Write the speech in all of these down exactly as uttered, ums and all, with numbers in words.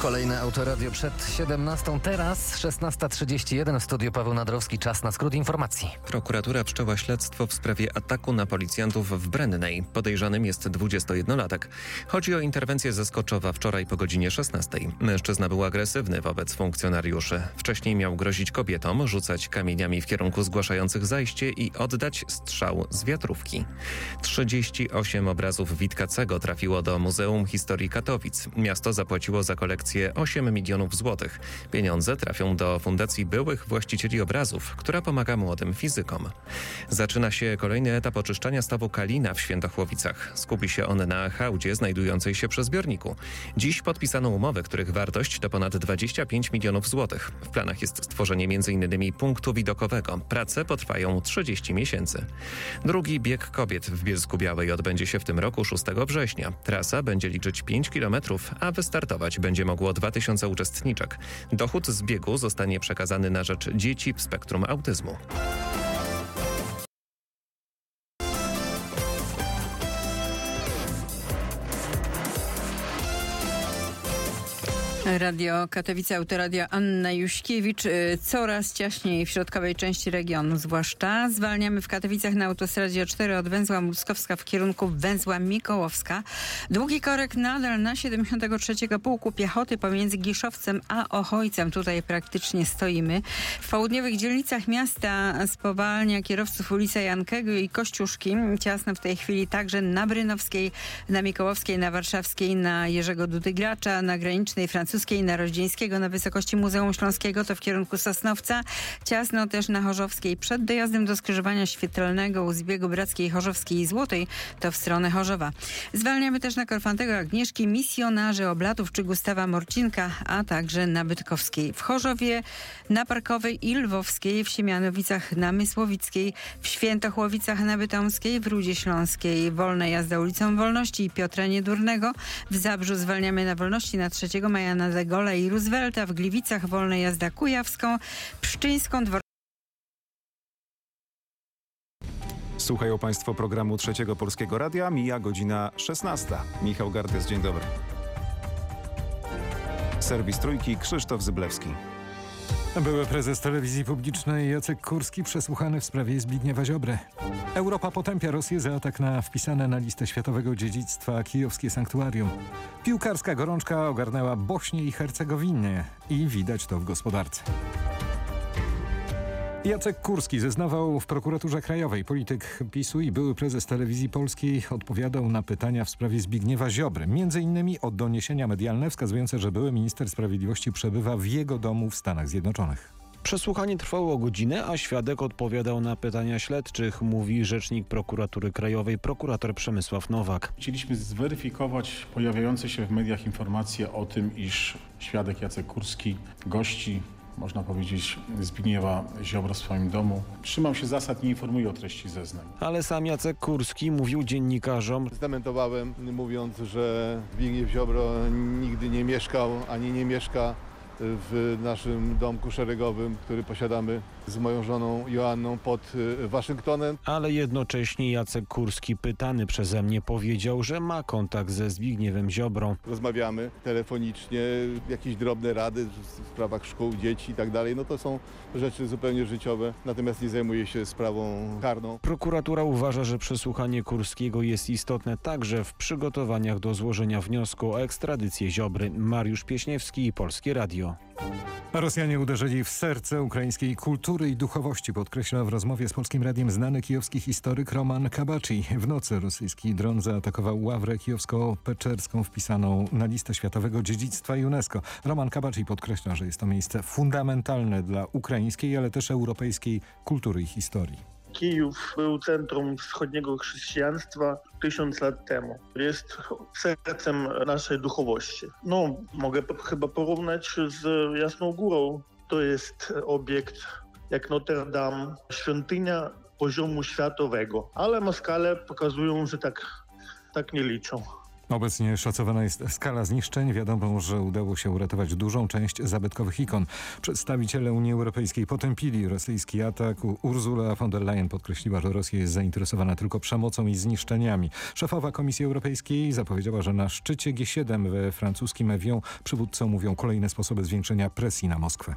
Kolejne Autoradio przed siedemnastą, teraz szesnasta trzydzieści jeden w studiu Paweł Nadrowski. Czas na skrót informacji. Prokuratura wszczęła śledztwo w sprawie ataku na policjantów w Brennej. Podejrzanym jest dwudziestojednolatek. Chodzi o interwencję ze Skoczowa wczoraj po godzinie szesnastej. Mężczyzna był agresywny wobec funkcjonariuszy. Wcześniej miał grozić kobietom, rzucać kamieniami w kierunku zgłaszających zajście i oddać strzał z wiatrówki. trzydzieści osiem obrazów Witkacego trafiło do Muzeum Historii Katowic. Miasto zapłaciło za kolekcję osiem milionów złotych. Pieniądze trafią do Fundacji Byłych Właścicieli Obrazów, która pomaga młodym fizykom. Zaczyna się kolejny etap oczyszczania stawu Kalina w Świętochłowicach. Skupi się on na hałdzie znajdującej się przy zbiorniku. Dziś podpisano umowy, których wartość to ponad dwadzieścia pięć milionów złotych. W planach jest stworzenie m in punktu widokowego. Prace potrwają trzydzieści miesięcy. Drugi bieg kobiet w Bielsku-Białej odbędzie się w tym roku szóstego września. Trasa będzie liczyć pięć kilometrów, a wystartować będzie mogło dwa tysiące uczestniczek. Dochód z biegu zostanie przekazany na rzecz dzieci w spektrum autyzmu. Radio Katowice, Autoradio Anna Juśkiewicz. Coraz ciaśniej w środkowej części regionu zwłaszcza. Zwalniamy w Katowicach na autostradzie cztery od węzła Mruskowska w kierunku węzła Mikołowska. Długi korek nadal na siedemdziesiątego trzeciego Pułku Piechoty pomiędzy Giszowcem a Ochojcem. Tutaj praktycznie stoimy. W południowych dzielnicach miasta spowalnia kierowców ulica Jankego i Kościuszki. Ciasno w tej chwili także na Brynowskiej, na Mikołowskiej, na Warszawskiej, na Jerzego Dudy Gracza, na granicznej francuskiej, na Rozdzieńskiego, na wysokości Muzeum Śląskiego, to w kierunku Sosnowca. Ciasno też na Chorzowskiej przed dojazdem do skrzyżowania Świetlnego u zbiegu Brackiej, Chorzowskiej i Złotej, to w stronę Chorzowa. Zwalniamy też na Korfantego, Agnieszki, Misjonarzy, Oblatów czy Gustawa Morcinka, a także na Bytkowskiej. W Chorzowie, na Parkowej i Lwowskiej, w Siemianowicach na Mysłowickiej, w Świętochłowicach na Bytomskiej, w Rudzie Śląskiej wolna jazda ulicą Wolności i Piotra Niedurnego. W Zabrzu zwalniamy na Wolności na trzeciego maja na De Gaulle'a i Roosevelta, w Gliwicach wolna jazda Kujawską, Pszczyńską, Dwor... Słuchają Państwo programu Trzeciego Polskiego Radia. Mija godzina szesnasta. Michał Gardys, dzień dobry. Serwis Trójki, Krzysztof Zyblewski. Były prezes telewizji publicznej Jacek Kurski przesłuchany w sprawie Zbigniewa Ziobry. Europa potępia Rosję za atak na wpisane na listę światowego dziedzictwa kijowskie sanktuarium. Piłkarska gorączka ogarnęła Bośnię i Hercegowinę i widać to w gospodarce. Jacek Kurski zeznawał w prokuraturze krajowej. Polityk PiSu i były prezes telewizji polskiej odpowiadał na pytania w sprawie Zbigniewa Ziobry. Między innymi o doniesienia medialne wskazujące, że były minister sprawiedliwości przebywa w jego domu w Stanach Zjednoczonych. Przesłuchanie trwało godzinę, a świadek odpowiadał na pytania śledczych, mówi rzecznik prokuratury krajowej, prokurator Przemysław Nowak. Chcieliśmy zweryfikować pojawiające się w mediach informacje o tym, iż świadek Jacek Kurski gości, można powiedzieć, Zbigniewa Ziobro w swoim domu. Trzymał się zasad, nie informuje o treści zeznań. Ale sam Jacek Kurski mówił dziennikarzom: Zdementowałem, mówiąc, że Zbigniew Ziobro nigdy nie mieszkał, ani nie mieszka w naszym domku szeregowym, który posiadamy z moją żoną Joanną pod Waszyngtonem. Ale jednocześnie Jacek Kurski, pytany przeze mnie, powiedział, że ma kontakt ze Zbigniewem Ziobrą. Rozmawiamy telefonicznie, jakieś drobne rady w sprawach szkół, dzieci i tak dalej. No to są rzeczy zupełnie życiowe, natomiast nie zajmuje się sprawą karną. Prokuratura uważa, że przesłuchanie Kurskiego jest istotne także w przygotowaniach do złożenia wniosku o ekstradycję Ziobry. Mariusz Pieśniewski, Polskie Radio. Rosjanie uderzyli w serce ukraińskiej kultury i duchowości, podkreśla w rozmowie z Polskim Radiem znany kijowski historyk Roman Kabaczy. W nocy rosyjski dron zaatakował ławrę kijowsko-peczerską wpisaną na listę światowego dziedzictwa UNESCO. Roman Kabaczy podkreśla, że jest to miejsce fundamentalne dla ukraińskiej, ale też europejskiej kultury i historii. Kijów był centrum wschodniego chrześcijaństwa tysiąc lat temu. Jest sercem naszej duchowości. No, mogę chyba porównać z Jasną Górą. To jest obiekt jak Notre Dame, świątynia poziomu światowego. Ale Moskale pokazują, że tak, tak nie liczą. Obecnie szacowana jest skala zniszczeń. Wiadomo, że udało się uratować dużą część zabytkowych ikon. Przedstawiciele Unii Europejskiej potępili rosyjski atak. Ursula von der Leyen podkreśliła, że Rosja jest zainteresowana tylko przemocą i zniszczeniami. Szefowa Komisji Europejskiej zapowiedziała, że na szczycie G siedem we francuskim Evian przywódcy omówią kolejne sposoby zwiększenia presji na Moskwę.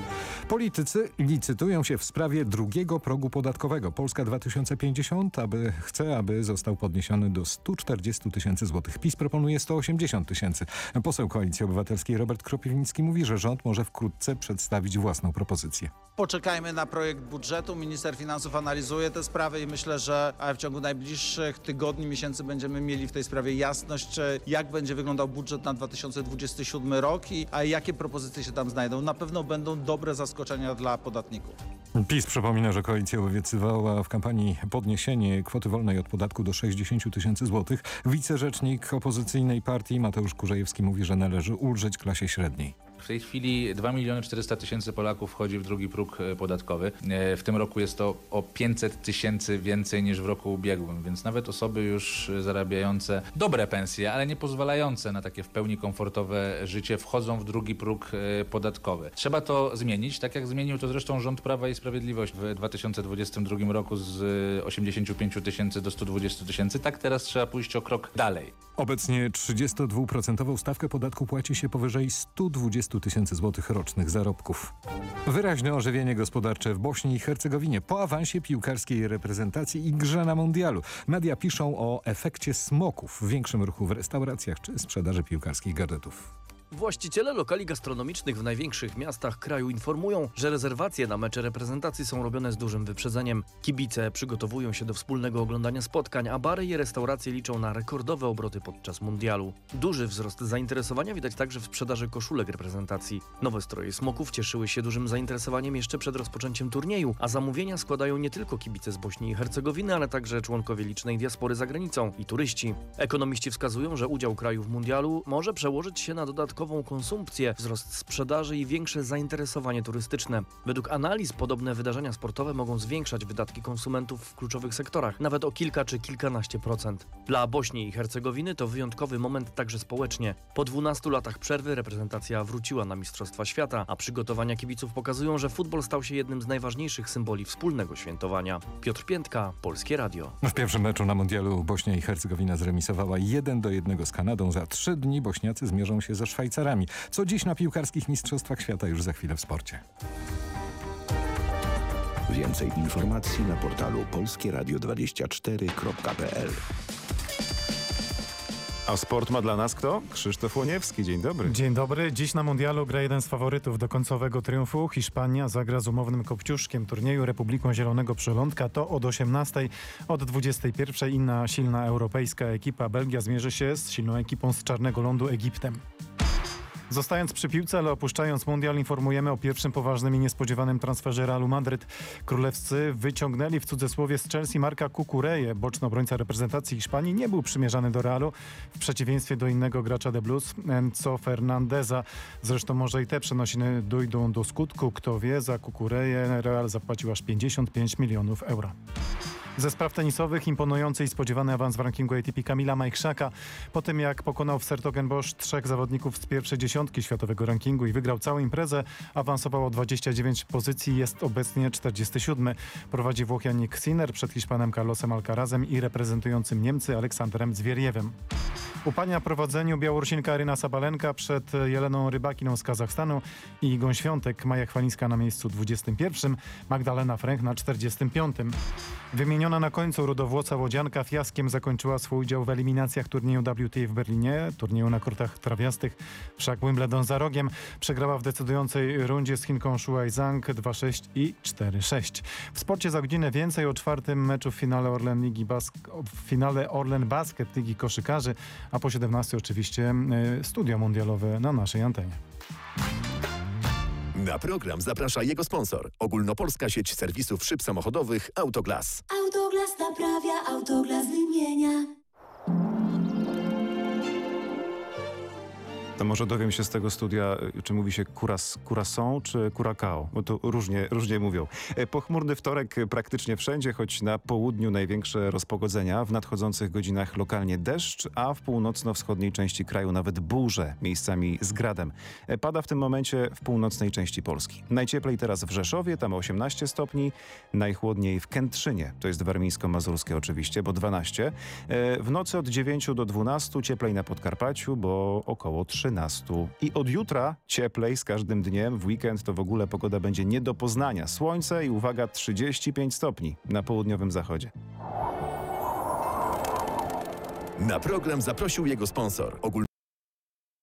Politycy licytują się w sprawie drugiego progu podatkowego. Polska dwa tysiące pięćdziesiąt aby, chce, aby został podniesiony do stu czterdziestu tysięcy złotych. PiS proponuje sto osiemdziesiąt tysięcy. Poseł Koalicji Obywatelskiej Robert Kropiwnicki mówi, że rząd może wkrótce przedstawić własną propozycję. Poczekajmy na projekt budżetu. Minister Finansów analizuje te sprawy i myślę, że w ciągu najbliższych tygodni, miesięcy będziemy mieli w tej sprawie jasność, jak będzie wyglądał budżet na dwa tysiące dwudziesty siódmy rok i a jakie propozycje się tam znajdą. Na pewno będą dobre zaskoczenia dla podatników. PiS przypomina, że koalicja obiecywała w kampanii podniesienie kwoty wolnej od podatku do sześćdziesięciu tysięcy złotych. Wicerzecznik opozycyjnej partii Mateusz Kurzejewski mówi, że należy ulżyć klasie średniej. W tej chwili dwa miliony czterysta tysięcy Polaków wchodzi w drugi próg podatkowy. W tym roku jest to o pięćset tysięcy więcej niż w roku ubiegłym, więc nawet osoby już zarabiające dobre pensje, ale nie pozwalające na takie w pełni komfortowe życie, wchodzą w drugi próg podatkowy. Trzeba to zmienić, tak jak zmienił to zresztą rząd Prawa i Sprawiedliwości w dwa tysiące dwudziestym drugim roku z osiemdziesięciu pięciu tysięcy do stu dwudziestu tysięcy. Tak teraz trzeba pójść o krok dalej. Obecnie trzydziestodwuprocentową stawkę podatku płaci się powyżej stu dwudziestu tysięcy złotych rocznych zarobków. Wyraźne ożywienie gospodarcze w Bośni i Hercegowinie po awansie piłkarskiej reprezentacji i grze na mundialu. Media piszą o efekcie smoków, większym ruchu w restauracjach czy sprzedaży piłkarskich gadżetów. Właściciele lokali gastronomicznych w największych miastach kraju informują, że rezerwacje na mecze reprezentacji są robione z dużym wyprzedzeniem. Kibice przygotowują się do wspólnego oglądania spotkań, a bary i restauracje liczą na rekordowe obroty podczas mundialu. Duży wzrost zainteresowania widać także w sprzedaży koszulek reprezentacji. Nowe stroje smoków cieszyły się dużym zainteresowaniem jeszcze przed rozpoczęciem turnieju, a zamówienia składają nie tylko kibice z Bośni i Hercegowiny, ale także członkowie licznej diaspory za granicą i turyści. Ekonomiści wskazują, że udział kraju w mundialu może przełożyć się na dodatkowe konsumpcję, wzrost sprzedaży i większe zainteresowanie turystyczne. Według analiz podobne wydarzenia sportowe mogą zwiększać wydatki konsumentów w kluczowych sektorach, nawet o kilka czy kilkanaście procent. Dla Bośni i Hercegowiny to wyjątkowy moment także społecznie. Po dwunastu latach przerwy reprezentacja wróciła na Mistrzostwa Świata, a przygotowania kibiców pokazują, że futbol stał się jednym z najważniejszych symboli wspólnego świętowania. Piotr Piętka, Polskie Radio. W pierwszym meczu na mundialu Bośnia i Hercegowina zremisowała jeden do jednego z Kanadą. Za trzy dni Bośniacy zmierzą się ze Szwajcarią. Co dziś na piłkarskich mistrzostwach świata, już za chwilę w sporcie. Więcej informacji na portalu polskie radio dwadzieścia cztery kropka p l. A sport ma dla nas kto? Krzysztof Łoniewski, dzień dobry. Dzień dobry. Dziś na mundialu gra jeden z faworytów do końcowego triumfu. Hiszpania zagra z umownym kopciuszkiem turnieju Republiką Zielonego Przylądka. To od osiemnastej, od dwudziestej pierwszej inna silna europejska ekipa. Belgia zmierzy się z silną ekipą z Czarnego Lądu, Egiptem. Zostając przy piłce, ale opuszczając mundial, informujemy o pierwszym poważnym i niespodziewanym transferze Realu Madryt. Królewscy wyciągnęli w cudzysłowie z Chelsea Marka Cucureję. Boczny obrońca reprezentacji Hiszpanii nie był przymierzany do Realu, w przeciwieństwie do innego gracza The Blues, Enzo Fernandeza. Zresztą może i te przenosiny dojdą do skutku. Kto wie, za Cucureję Real zapłacił aż pięćdziesiąt pięć milionów euro. Ze spraw tenisowych imponujący i spodziewany awans w rankingu A T P Kamila Majchrzaka. Po tym jak pokonał w Sertogenbosch trzech zawodników z pierwszej dziesiątki światowego rankingu i wygrał całą imprezę, awansował o dwadzieścia dziewięć pozycji, jest obecnie czterdziesty siódmy. Prowadzi Włoch Jannik Sinner przed Hiszpanem Carlosem Alcarazem i reprezentującym Niemcy Aleksandrem Zwieriewem. U pani na prowadzeniu Białorusinka Aryna Sabalenka przed Jeleną Rybakiną z Kazachstanu i Igą Świątek. Maja Chwalińska na miejscu dwudziestym pierwszym, Magdalena Fręch na czterdziestym piątym. Wymieniona na końcu Rudowłoca Łodzianka fiaskiem zakończyła swój udział w eliminacjach turnieju W T A w Berlinie, turnieju na kortach trawiastych, wszak Wimbledon za rogiem. Przegrała w decydującej rundzie z Chinką Shuai Zhang dwa sześć i cztery sześć. W sporcie za godzinę więcej o czwartym meczu w finale Orlen Ligi Bas- w finale Orlen Basket Ligi Koszykarzy, a po siedemnastej oczywiście y, studio mundialowe na naszej antenie. Na program zaprasza jego sponsor. Ogólnopolska sieć serwisów szyb samochodowych Autoglas. Autoglas naprawia, Autoglas wymienia. To może dowiem się z tego studia, czy mówi się kuras, curacao czy curacao, bo to różnie, różnie mówią. Pochmurny wtorek praktycznie wszędzie, choć na południu największe rozpogodzenia. W nadchodzących godzinach lokalnie deszcz, a w północno-wschodniej części kraju nawet burze, miejscami z gradem. Pada w tym momencie w północnej części Polski. Najcieplej teraz w Rzeszowie, tam osiemnaście stopni, najchłodniej w Kętrzynie, to jest warmińsko-mazurskie oczywiście, bo dwanaście. W nocy od dziewięciu do dwunastu, cieplej na Podkarpaciu, bo około trzynastu. I od jutra cieplej z każdym dniem. W weekend to w ogóle pogoda będzie nie do poznania. Słońce i uwaga, trzydzieści pięć stopni na południowym zachodzie. Na program zaprosił jego sponsor. Ogólno